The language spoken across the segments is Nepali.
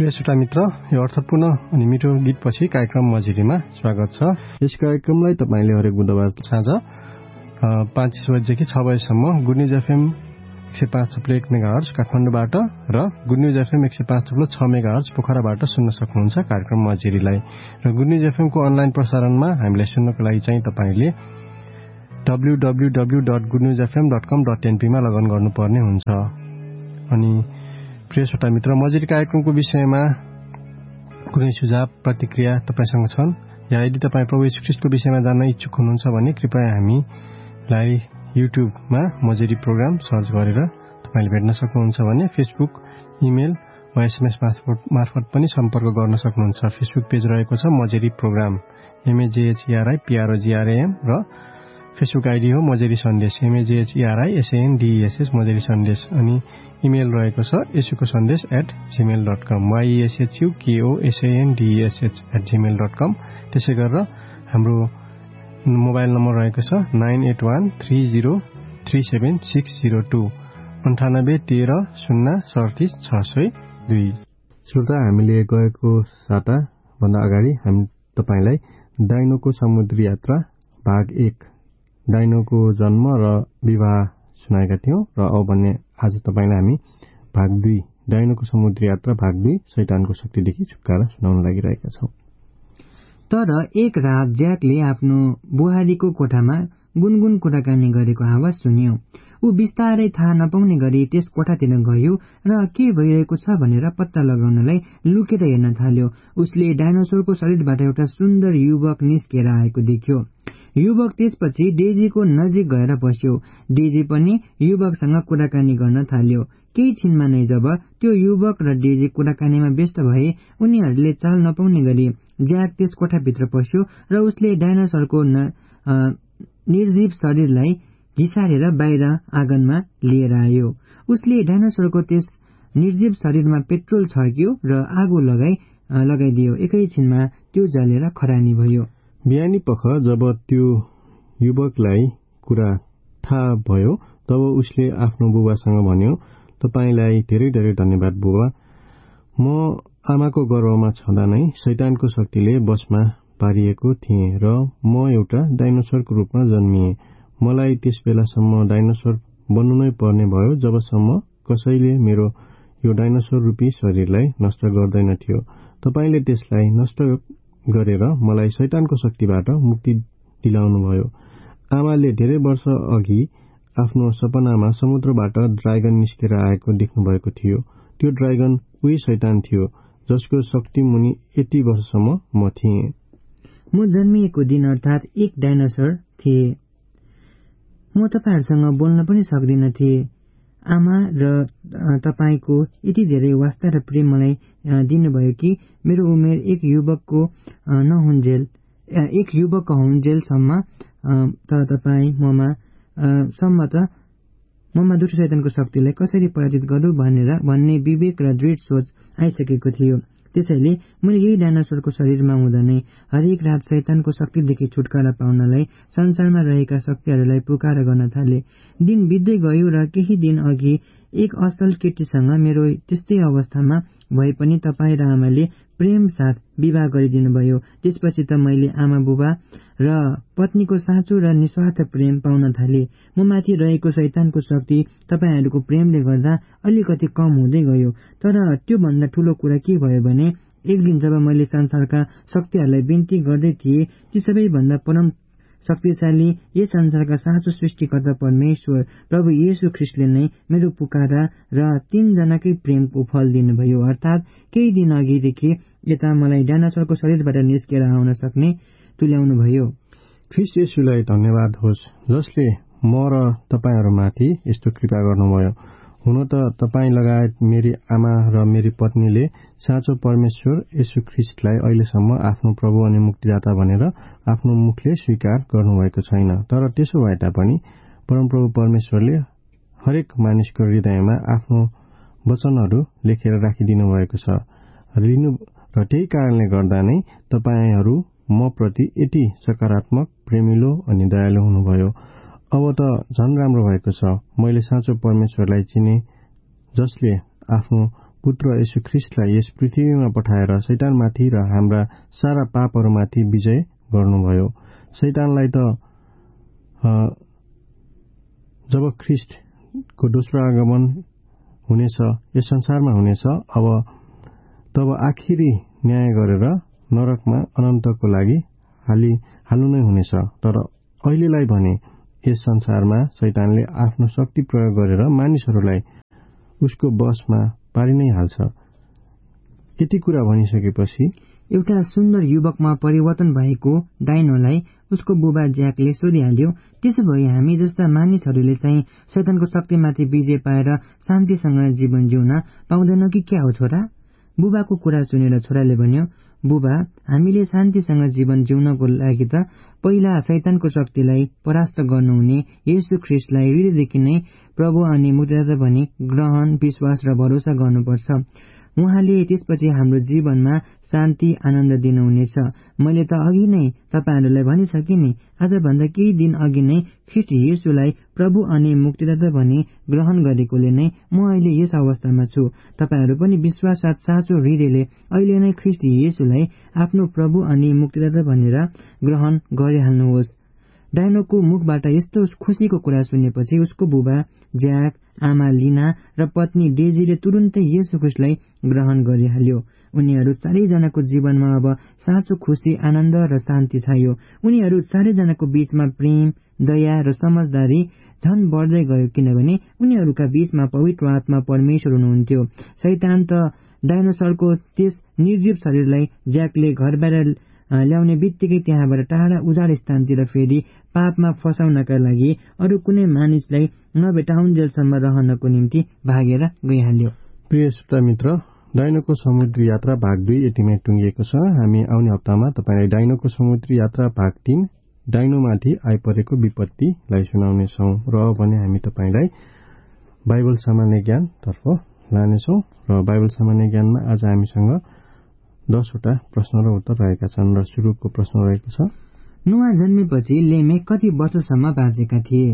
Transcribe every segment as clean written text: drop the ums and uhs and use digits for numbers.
प्रिय श्रोता मित्र, यो अर्थपूर्ण अनि मिठो गीतपछि कार्यक्रम मजिरीमा स्वागत छ। यस कार्यक्रमलाई तपाईले हरेक बुधबार साँझ 5 बजेदेखि 6 बजेसम्म गुड न्युज एफएम 105.1 मेगाहर्ज काठमाडौँबाट र गुड न्युज एफएम 105.6 मेगाहर्ज पोखराबाट सुन्न सक्नुहुन्छ कार्यक्रम मजिरीलाई। र गुड न्युज एफएम को अनलाइन प्रसारणमा हामीलाई सुन्नको लागि चाहिँ तपाईले www.goodnewsfm.com.np मा लगइन गर्नुपर्ने हुन्छ। अनि प्रिय श्रोता मित्र, मजिरी कार्यक्रमको विषयमा कुनै सुझाव प्रतिक्रिया तपाईसँग छन् या यदि तपाईँ प्रभु येशू ख्रीष्टको विषयमा जान्न इच्छुक हुनुहुन्छ भने कृपया हामीलाई युट्युबमा मजिरी प्रोग्राम सर्च गरेर तपाईले भेट्न सक्नुहुन्छ भने फेसबुक, इमेल वा एसएमएस मार्फत पनि सम्पर्क गर्न सक्नुहुन्छ। फेसबुक पेज रहेको छ मजिरी प्रोग्राम MAJHERIPROGRAM र फेसबुक आइडी हो मजिरी सन्देश MAJHERISANDESS मजिरी सन्देश। अनि इमेल रहेको छ येशूको सन्देश @gmail.com YESHUKOSANDESS@gmail.com। त्यसै गरेर हाम्रो मोबाइल नम्बर रहेको छ 9813037602 9813037602। श्रोता, हामीले गएको साता भन्दा अगाडि हामी तपाईलाई डाइनोको समुद्री यात्रा भाग 1 डाइनोको जन्म र विवाह सुनाएका थियौं र अब भन्ने आज तपाईलाई हामी भाग 2 डाइनोको समुद्री यात्रा भाग 2 शैतानको शक्तिदेखि छुटकारा सुनाउन लागिरहेका छौं। तर एक रात ज्याकले आफ्नो बुहारीको कोठामा गुनगुन कुराकानी गरेको आवाज सुन्यो। ऊ बिस्तारै थाहा नपाउने गरी त्यस कोठातिर गयो र के भइरहेको छ भनेर पत्ता लगाउनलाई लुकेर हेर्न थाल्यो। उसले डाइनोसरको शरीरबाट एउटा सुन्दर युवक निस्केर आएको देख्यो। युवक त्यसपछि डेजीको नजिक गएर बस्यो। डेजी पनि युवकसँग कुराकानी गर्न थाल्यो। केही छिनमा नै जब त्यो युवक र डेजी कुराकानीमा व्यस्त भए, उनीहरूले चाल नपाउने गरी ज्याक त्यस कोठाभित्र पस्यो र उसले डाइनोसरको निर्जीव शरीरलाई घिसारेर बाहिर आँगनमा लिएर आयो। उसले डाइनोसरको त्यस निर्जीव शरीरमा पेट्रोल छर्क्यो र आगो लगाइदियो। एकैछिनमा त्यो जलेर खरानी भयो। बिहानी पख जब त्यो युवकलाई कुरा थाहा भयो तब उसले आफ्नो बुबासँग भन्यो, तपाईलाई धेरै धेरै धन्यवाद बुबा। म आमाको गर्भमा छँदा नै शैतानको शक्तिले बसमा पारिएको थिएँ र म एउटा डाइनोसरको रूपमा जन्मिएँ। मलाई त्यस बेलासम्म डाइनोसर बन्नु नै पर्ने भयो जबसम्म कसैले मेरो यो डाइनोसर रूपी शरीरलाई नष्ट गर्दैन थियो। तपाईले त्यसलाई नष्ट गरेर मलाई शैतानको शक्तिबाट मुक्ति दिलाउनु भयो। आमाले धेरै वर्ष अघि आफ्नो सपनामा समुद्रबाट ड्राइगन निस्केर आएको देख्नु भएको थियो। त्यो ड्राइगन उही शैतान थियो जसको शक्ति मुनि यति वर्षसम्म म थिएँ। म जन्मिएको दिन अर्थात एक डाइनोसर थिए। म तपाईहरुसँग बोल्न पनि सक्दिन थिए। आमा र तपाईको यति धेरै वास्ता र प्रेम मलाई दिनुभयो कि मेरो उमेर एक युवकको हुन्जेलसम्म त तपाई ममा दुष्ट शैतानको शक्तिलाई कसरी पराजित गरौं भन्ने विवेक र दृढ सोच आइसकेको थियो। त्यसैले मैले यही डाइनोसरको शरीरमा हुँदा नै हरेक रात शैतानको शक्तिदेखि छुटकारा पाउनलाई संसारमा रहेका शक्तिहरूलाई पुकार गर्न थाले। दिन बित्दै गयो र केही दिन अघि एक असल केटीसँग मेरो त्यस्तै अवस्थामा भए पनि तपाई र आमाले प्रेम साथ विवाह गरिदिनु भयो। त्यसपछि त मैले आमा बुबा र पत्नीको साँचो र निस्वार्थ प्रेम पाउन थाले। म माथि रहेको शैतानको शक्ति तपाईहरूको प्रेमले गर्दा अलिकति कम हुँदै गयो। तर त्यो भन्दा ठूलो कुरा के भयो भने एक दिन जब मैले संसारका शक्तिहरूलाई बिन्ती गर्दै थिए, ती सबैभन्दा परम शक्तिशाली यस संसारका साँचो सृष्टिकर्ता परमेश्वर प्रभु येशू ख्रीष्टले नै मेरो पुकारा र 3 जनाकै प्रेमको फल दिनुभयो। अर्थात केही दिन अघिदेखि यता मलाई डाइनोसरको शरीरबाट निस्केर आउन सक्ने तुल्याउनु भयो। ख्रीष्ट येशूलाई धन्यवाद होस् जसले म र तपाईहरुमाथि यस्तो कृपा गर्नुभयो। हुन त तपाई लगायत मेरी आमा र मेरी पत्नीले साँचो परमेश्वर येशू ख्रीष्टलाई अहिलेसम्म आफ्नो प्रभु अनि मुक्तिदाता भनेर आफ्नो मुखले स्वीकार गर्नुभएको छैन। तर त्यसो भए तापनि परमप्रभु परमेश्वरले हरेक मानिसको हृदयमा आफ्नो वचनहरू लेखेर राखिदिनु भएको छ र त्यही कारणले गर्दा नै तपाईहरू म प्रति यति सकारात्मक, प्रेमिलो अनि दयालु हुनुभयो। अब त झन् राम्रो भएको छ। मैले साँचो परमेश्वरलाई चिने जसले आफ्नो पुत्र येशू ख्रीष्टलाई यस पृथ्वीमा पठाएर शैतानमाथि र हाम्रा सारा पापहरूमाथि विजय गर्नुभयो। शैतानलाई त जब ख्रीष्टको दोस्रो आगमन हुनेछ, यस संसारमा हुनेछ, तब आखिरी न्याय गरेर नरकमा अनन्तको लागि हाल्नु नै हुनेछ। तर अहिलेलाई भने यस संसारमा शैतानले आफ्नो शक्ति प्रयोग गरेर मानिसहरूलाई उसको बसमा पारि नै हाल्छ। यति कुरा भनिसकेपछि एउटा सुन्दर युवकमा परिवर्तन भएको डाइनोलाई उसको बुबा ज्याकले सोधिहाल्यो, त्यसो भए हामी जस्ता मानिसहरूले चाहिँ शैतानको शक्तिमाथि विजय पाएर शान्तिसँग जीवन जिउन पाउँदैनौँ कि क्या हो छोरा? बुबाको कुरा सुनेर छोराले भन्यो, बुबा, हामीले शान्तिसँग जीवन जिउनको लागि त पहिला शैतानको शक्तिलाई परास्त गर्नुहुने येशू ख्रीष्टलाई हृदयदेखि नै प्रभु अनि मुक्तिदाता भनी ग्रहण, विश्वास र भरोसा गर्नुपर्छ। उहाँले त्यसपछि हाम्रो जीवनमा शान्ति, आनन्द दिनुहुनेछ। मैले त अघि नै तपाईहरूलाई भनिसके नि, आजभन्दा केही दिन अघि नै ख्रीष्ट येशूलाई प्रभु अनि मुक्तिदाता भनी ग्रहण गरेकोले नै म अहिले यस अवस्थामा छु। तपाईहरू पनि विश्वाससाथ साँचो हृदयले अहिले नै ख्रीष्ट येशूलाई आफ्नो प्रभु अनि मुक्तिदाता भनेर ग्रहण गरिहाल्नुहोस्। डाइनोको मुखबाट यस्तो खुसीको कुरा सुनेपछि उसको बुबा ज्याक, आमा लिना र पत्नी डेजीले तुरुन्तै येशू ख्रीष्टलाई ग्रहण गरिहाल्यो। उनीहरू चारैजनाको जीवनमा अब साँचो खुशी, आनन्द र शान्ति छायो। उनीहरू चारैजनाको बीचमा प्रेम, दया र समझदारी झन बढ्दै गयो, किनभने उनीहरूका बीचमा पवित्र आत्मा परमेश्वर हुनुहुन्थ्यो। शैतान त डाइनोसरको त्यस निर्जीव शरीरलाई ज्याकले घर बाहिर ल्याउने बित्तिकै त्यहाँबाट टाढा उजाड स्थानतिर फेरि पापमा फसाउनका लागि अरू कुनै मानिसलाई नभेटाउन्जेलसम्म रहनको निम्ति भागेर गइहाल्यो। प्रिय श्रोता मित्र, डाइनोको समुद्री यात्रा भाग 2 यतिमै टुङ्गिएको छ। हामी आउने हप्तामा तपाईलाई डाइनोको समुद्री यात्रा भाग 3 डाइनोमाथि आइपरेको विपत्तिलाई सुनाउनेछौँ। र भने हामी तपाईलाई बाइबल सामान्य ज्ञानतर्फ लानेछौँ। र बाइबल सामान्य ज्ञानमा आज हामीसँग 10 वटा प्रश्न र उत्तर रहेका छन्। र सुरुको प्रश्न रहेको छ, नोआ जन्मेपछि लेमेक कति वर्षसम्म बाँचेका थिए?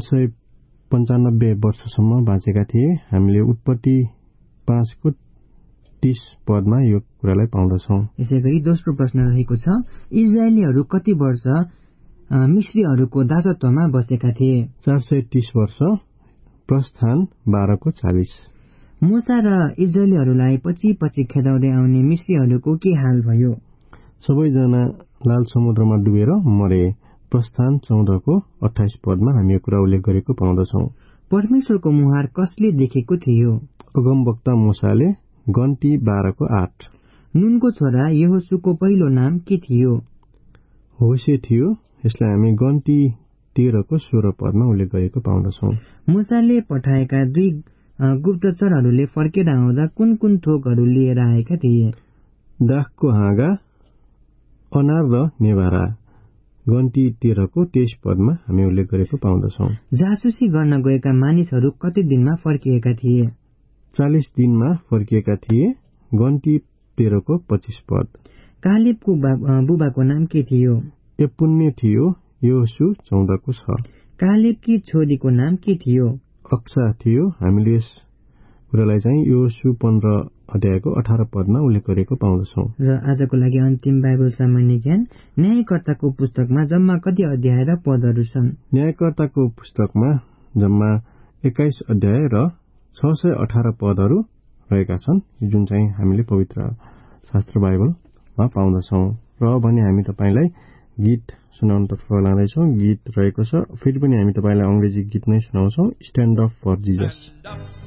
595 वर्षसम्म बाँचेका थिए। हामीले उत्पत्ति 5 को 30 पदमा यो कुरालाई पाउँदछौँ। यसै गरी दोस्रो प्रश्न रहेको छ, इजरायलीहरू कति वर्ष मिश्रीहरूको दासत्वमा बसेका थिए? 430 वर्ष। प्रस्थान 12 को 40। मूसा र इजरायलीहरूलाई पछि खेदाउँदै आउने मिश्रीहरूको के हाल भयो? सबैजना लाल समुद्रमा डुबेर मरे। प्रस्थान 14 को 28 पदमा हामी यो कुरा उल्लेख गरेको पाउँदछौँ। परमेश्वरको मुहार कसले देखेको थियो? अगमवक्ता मूसाले। गन्ती 12 को 8। नुनको छोरा यहोशूको पहिलो नाम के थियो? होशे थियो। यसलाई हामी गन्ती 13 को 16 पदमा उल्लेख गरेको पाउँदछौँ। मूसाले पठाएका 2 गुप्तचरहरूले फर्केर आउँदा कुन कुन थोकहरू लिएर आएका थिए? दाखको हाँगा, अनार र नेभारा। गन्ती 13 को 23 पदमा हामी उल्लेख गरेको पाउँदछौँ। जासुसी गर्न गएका मानिसहरू कति दिनमा फर्किएका थिए? 40 दिनमा फर्किएका थिए। गन्ती 13 को 25 पद। कालेबको बुबाको नाम के थियो? यपुन्ने थियो। यहोशू 14 को 6। कालेबकी छोरीको नाम के थियो? अक्सा थियो। हामीले यस कुरालाई चाहिँ यहोशू 15 अध्यायको 18 पदमा उल्लेख गरेको पाउँदछौँ। र आजको लागि अन्तिम बाइबल सामान्य ज्ञान, न्यायकर्ताको पुस्तकमा जम्मा कति अध्याय र पदहरू छन्? न्यायकर्ताको पुस्तकमा जम्मा 21 अध्याय र 618 पदहरू रहेका छन्, जुन चाहिँ हामीले पवित्र शास्त्र बाइबलमा पाउँदछौँ। र भने हामी तपाईलाई गीत सुनाउनतर्फ लाँदैछौँ। गीत रहेको छ, फेरि पनि हामी तपाईलाई अंग्रेजी गीत नै सुनाउँछौँ। Stand up for Jesus.